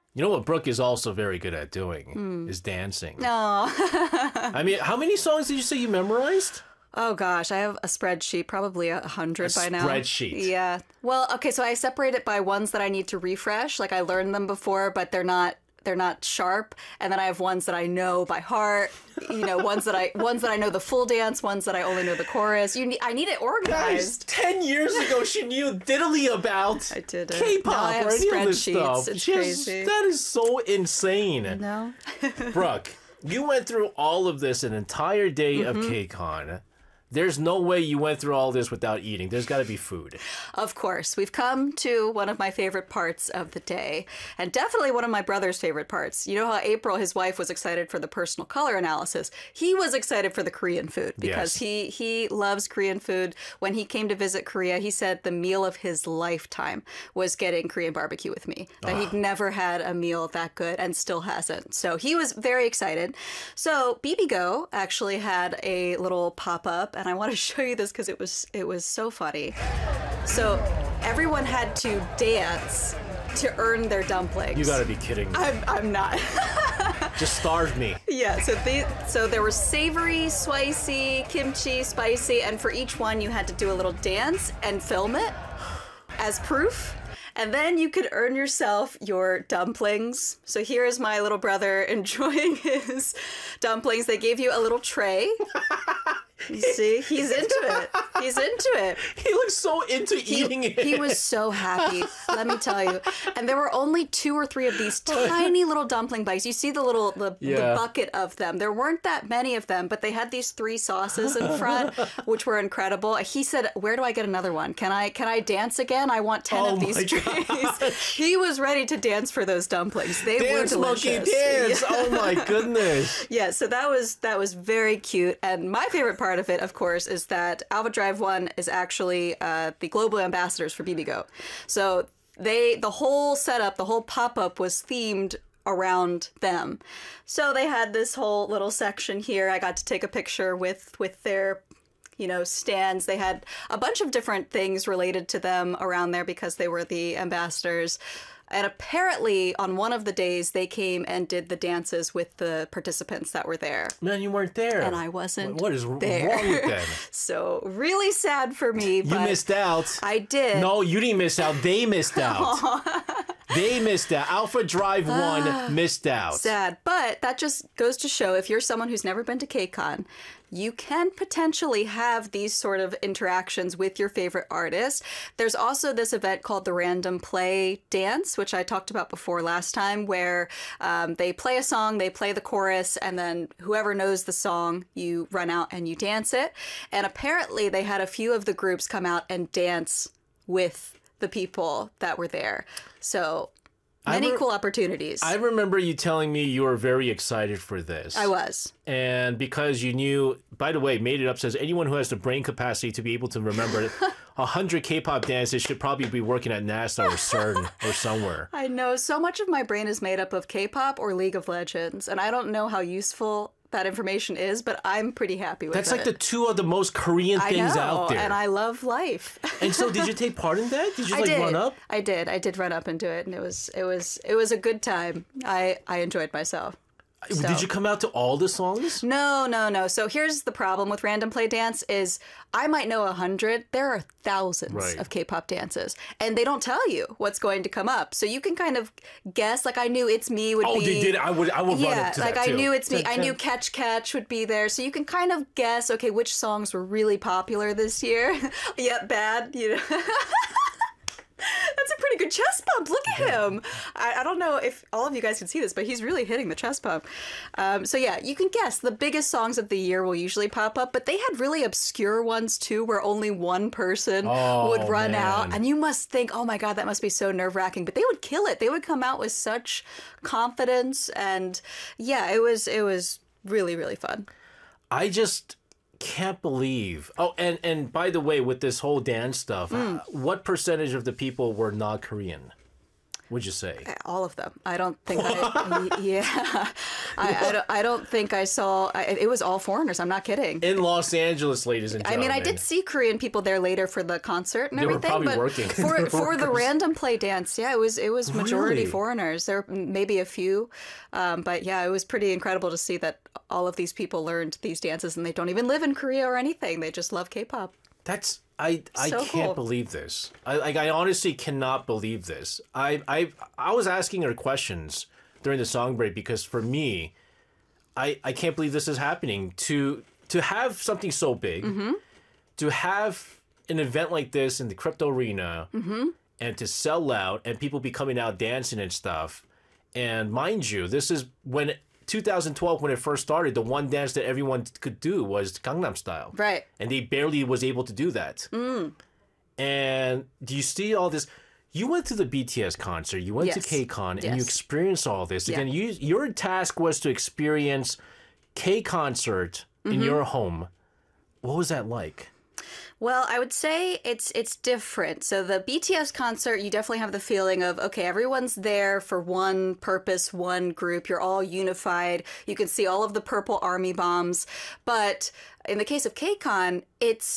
You know what Brooke is also very good at doing is dancing. No. I mean, how many songs did you say you memorized? Oh gosh, I have a spreadsheet, probably 100 by now. Spreadsheet. Yeah. Well, okay, so I separate it by ones that I need to refresh. Like I learned them before, but they're not sharp. And then I have ones that I know by heart. You know, ones that I know the full dance, ones that I only know the chorus. I need it organized. Guys, 10 years ago she knew diddly about I did it. K-pop Now I have or any of this spreadsheets. stuff. It's crazy. That is so insane. No. Brooke, you went through all of this an entire day of KCON. There's no way you went through all this without eating. There's got to be food. Of course. We've come to one of my favorite parts of the day, and definitely one of my brother's favorite parts. You know how April, his wife, was excited for the personal color analysis? He was excited for the Korean food because he loves Korean food. When he came to visit Korea, he said the meal of his lifetime was getting Korean barbecue with me. That he'd never had a meal that good and still hasn't. So he was very excited. So Bibigo actually had a little pop-up, and I want to show you this because it was so funny. So everyone had to dance to earn their dumplings. You got to be kidding me. I'm not. Just starve me. Yeah, so there was savory, spicy, kimchi, spicy, and for each one you had to do a little dance and film it as proof. And then you could earn yourself your dumplings. So here is my little brother enjoying his dumplings. They gave you a little tray. You see, he's into it. He's into it. He looks so into eating it. He was so happy, let me tell you. And there were only 2 or 3 of these tiny little dumpling bites. You see the bucket of them. There weren't that many of them, but they had these 3 sauces in front, which were incredible. He said, "Where do I get another one? Can I dance again? I want 10 of these trays." He was ready to dance for those dumplings. They were delicious. Monkey, dance! Yeah. Oh my goodness. Yeah, so that was very cute. And my favorite part of it, of course, is that Alpha Drive 1 is actually the global ambassadors for Bibigo. So the whole setup, the whole pop-up was themed around them. So they had this whole little section here. I got to take a picture with their stands. They had a bunch of different things related to them around there because they were the ambassadors. And apparently, on one of the days, they came and did the dances with the participants that were there. Man, you weren't there. And I wasn't What is there. wrong with them? So, really sad for me. You missed out. I did. No, you didn't miss out. They missed out. They missed out. Alpha Drive 1 missed out. Sad. But that just goes to show, if you're someone who's never been to KCON, you can potentially have these sort of interactions with your favorite artist. There's also this event called the Random Play Dance, which I talked about before last time, where they play a song, they play the chorus, and then whoever knows the song, you run out and you dance it. And apparently they had a few of the groups come out and dance with the people that were there. So many cool opportunities. I remember you telling me you were very excited for this. I was. And because you knew, by the way, Made It Up says anyone who has the brain capacity to be able to remember 100 K-pop dances should probably be working at NASA or CERN or somewhere. I know. So much of my brain is made up of K-pop or League of Legends, and I don't know how useful that information is, but I'm pretty happy with it. That's like the 2 of the most Korean things out there. And I love life. And so did you take part in that? Did you run up? I did run up and do it, and it was a good time. I enjoyed myself. So. Did you come out to all the songs? No. So here's the problem with Random Play Dance is I might know 100. There are thousands of K-pop dances, and they don't tell you what's going to come up. So you can kind of guess. Like I knew It's Me would be. Oh, they did. I would run up to that too. Yeah, like I knew It's Me. I knew Catch Catch would be there. So you can kind of guess. Okay, which songs were really popular this year? Yep, bad. That's a pretty good chest bump. Look at him. I don't know if all of you guys can see this, but he's really hitting the chest bump. So yeah, you can guess. The biggest songs of the year will usually pop up, but they had really obscure ones too, where only one person would run out. And you must think, oh my God, that must be so nerve-wracking. But they would kill it. They would come out with such confidence. And yeah, it was really, really fun. I just can't believe. Oh, and by the way, with this whole dance stuff, what percentage of the people were not Korean? Would you say? All of them. I don't think I don't think I saw. It was all foreigners. I'm not kidding. In Los Angeles, ladies and I gentlemen. mean, I did see Korean people there later for the concert and They were everything. probably but working. for the random play dance, yeah, it was majority Really? foreigners. There were maybe a few, but yeah, it was pretty incredible to see that all of these people learned these dances and they don't even live in Korea or anything. They just love K-pop. That's I So can't cool. believe this. I honestly cannot believe this. I was asking her questions during the song break because for me, I can't believe this is happening. To have something so big, to have an event like this in the crypto arena, and to sell out and people be coming out dancing and stuff. And mind you, this is when 2012 when it first started. The one dance that everyone could do was Gangnam Style, Right. and they barely was able to do that. And do you see all this? You went to the BTS concert, you went to Yes. KCON, and you Yes. experienced all this. Yeah. Again, your task was to experience K concert in your home. What was that like? Well, I would say it's different. So the BTS concert, you definitely have the feeling of, okay, everyone's there for one purpose, one group. You're all unified. You can see all of the purple army bombs. But in the case of KCON, it's